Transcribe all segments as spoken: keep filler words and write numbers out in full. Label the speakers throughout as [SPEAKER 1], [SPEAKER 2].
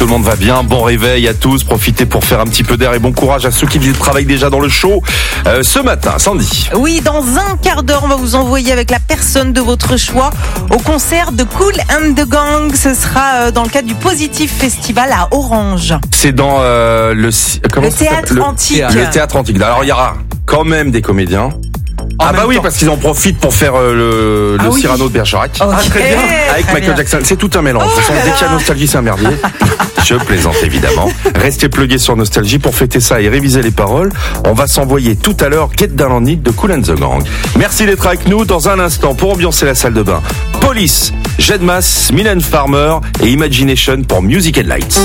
[SPEAKER 1] tout le monde va bien. Bon réveil à tous. Profitez pour faire un petit peu d'air et bon courage à ceux qui travaillent déjà dans le show. Euh, ce matin, Sandy.
[SPEAKER 2] Oui, dans un quart d'heure, on va vous envoyer avec la personne de votre choix au concert de Kool and the Gang. Ce sera dans le cadre du Positif Festival à Orange.
[SPEAKER 1] C'est dans euh, le, comment
[SPEAKER 2] le théâtre
[SPEAKER 1] le,
[SPEAKER 2] antique.
[SPEAKER 1] Le théâtre antique. Alors il y aura quand même des comédiens. En ah bah oui, temps. Parce qu'ils en profitent pour faire euh, le, le ah Cyrano oui. de Bergerac.
[SPEAKER 2] Okay.
[SPEAKER 1] Ah très bien. Avec très Michael bien. Jackson. C'est tout un mélange. Oh, dès qu'il y a Nostalgie, c'est un merdier. Je plaisante évidemment. Restez plugués sur Nostalgie pour fêter ça et réviser les paroles. On va s'envoyer tout à l'heure Get Down on It de Kool and the Gang. Merci d'être avec nous. Dans un instant, pour ambiancer la salle de bain, Police, Jedmas, Mylène Farmer et Imagination pour Music and Lights.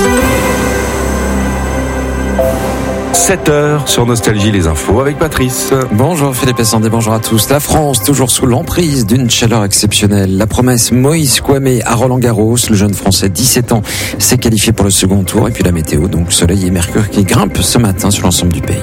[SPEAKER 1] sept heures sur Nostalgie, les infos avec Patrice.
[SPEAKER 3] Bonjour Philippe et Sandé, bonjour à tous. La France, toujours sous l'emprise d'une chaleur exceptionnelle. La promesse Moïse Kouamé à Roland-Garros, le jeune Français dix-sept ans, s'est qualifié pour le second tour. Et puis la météo, donc soleil et mercure qui grimpent ce matin sur l'ensemble du pays.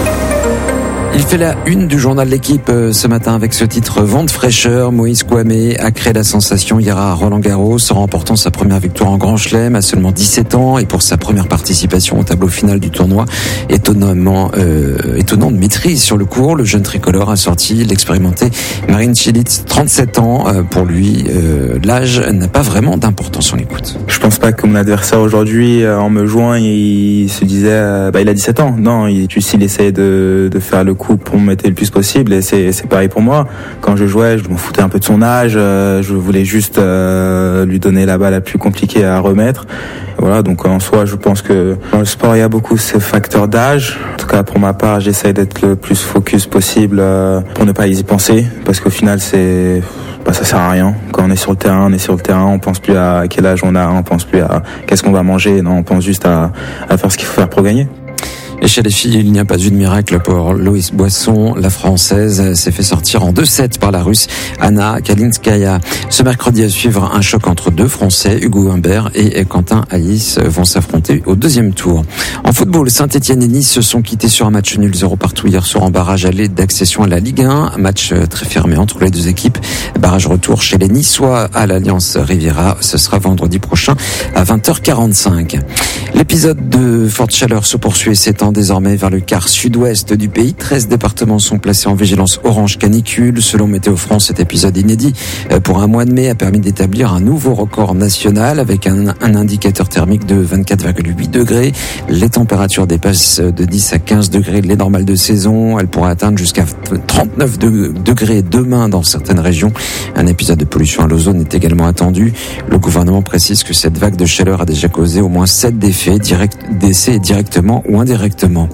[SPEAKER 3] Il fait la une du journal L'Équipe ce matin avec ce titre Vent de fraîcheur. Moïse Kouamé a créé la sensation hier à Roland-Garros en remportant sa première victoire en Grand Chelem à seulement dix-sept ans et pour sa première participation au tableau final du tournoi. Étonnamment, euh, étonnante maîtrise sur le court, le jeune tricolore a sorti l'expérimenté Marin Cilic, trente-sept ans. Euh, pour lui, euh, l'âge n'a pas vraiment d'importance. On l'écoute.
[SPEAKER 4] Je pense pas que mon adversaire aujourd'hui, en me jouant, il se disait, euh, bah il a dix-sept ans. Non, il, juste il essayait de, de faire le coup pour me mettre le plus possible et c'est, c'est pareil pour moi. Quand je jouais, je m'en foutais un peu de son âge, euh, je voulais juste euh, lui donner la balle la plus compliquée à remettre. Voilà, donc en soi, je pense que dans le sport, il y a beaucoup ce facteur d'âge. En tout cas, pour ma part, j'essaie d'être le plus focus possible euh, pour ne pas y penser, parce qu'au final, c'est bah, ça sert à rien. Quand on est sur le terrain, on est sur le terrain, on pense plus à quel âge on a, on pense plus à qu'est-ce qu'on va manger, non, on pense juste à, à faire ce qu'il faut faire pour gagner.
[SPEAKER 3] Et chez les filles, il n'y a pas eu de miracle pour Loïs Boisson. La Française s'est fait sortir en deux sept par la Russe Anna Kalinskaya. Ce mercredi à suivre, un choc entre deux Français, Hugo Humbert et Quentin Hayes, vont s'affronter au deuxième tour. En football, Saint-Etienne et Nice se sont quittés sur un match nul zéro partout hier soir en barrage aller d'accession à la Ligue un. Un match très fermé entre les deux équipes. Barrage retour chez les Niçois à l'Alliance Riviera. Ce sera vendredi prochain à vingt heures quarante-cinq. L'épisode de forte chaleur se poursuit et s'étend désormais vers le quart sud-ouest du pays. treize départements sont placés en vigilance orange canicule. Selon Météo France, cet épisode inédit pour un mois de mai a permis d'établir un nouveau record national avec un, un indicateur thermique de vingt-quatre virgule huit degrés. Les températures dépassent de dix à quinze degrés les normales de saison. Elles pourraient atteindre jusqu'à trente-neuf degrés demain dans certaines régions. Un épisode de pollution à l'ozone est également attendu. Le gouvernement précise que cette vague de chaleur a déjà causé au moins sept décès, direct, décès directement ou indirectement.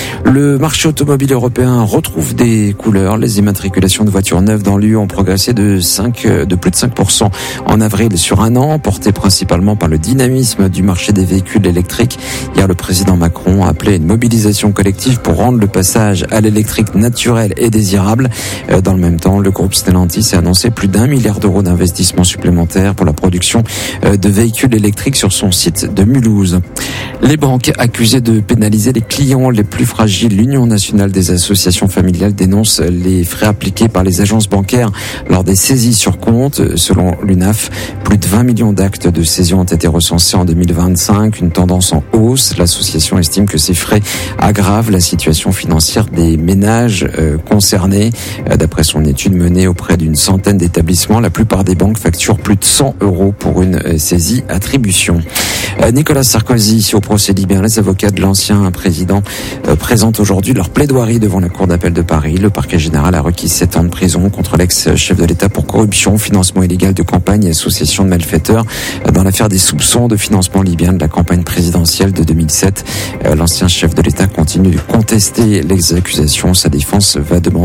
[SPEAKER 3] Le marché automobile européen retrouve des couleurs. Les immatriculations de voitures neuves dans l'U E ont progressé de cinq, de plus de cinq pour cent en avril sur un an, porté principalement par le dynamisme du marché des véhicules électriques. Hier, le président Macron a appelé une mobilisation collective pour rendre le passage à l'électrique naturel et désirable. Dans le même temps, le groupe Stellantis a annoncé plus d'un milliard d'euros d'investissements supplémentaires pour la production de véhicules électriques sur son site de Mulhouse. Les banques accusées de pénaliser les clients les plus fragiles. L'Union nationale des associations familiales dénonce les frais appliqués par les agences bancaires lors des saisies sur compte. Selon l'U N A F, plus de vingt millions d'actes de saisie ont été recensés en deux mille vingt-cinq, une tendance en hausse. L'association estime que ces frais aggravent la situation financière des ménages euh, concernés. Euh, d'après son étude menée auprès d'une centaine d'établissements, la plupart des banques facturent plus de cent euros pour une euh, saisie attribution. Euh, Nicolas Sarkozy, au procès libyen, les avocats de l'ancien président euh, présentent aujourd'hui leur plaidoirie devant la Cour d'appel de Paris. Le parquet général a requis sept ans de prison contre l'ex-chef de l'État pour corruption, financement illégal de campagne et association de malfaiteurs dans l'affaire des soupçons de financement libyen de la campagne présidentielle de deux mille sept. L'ancien chef de l'État continue de contester les accusations. Sa défense va demander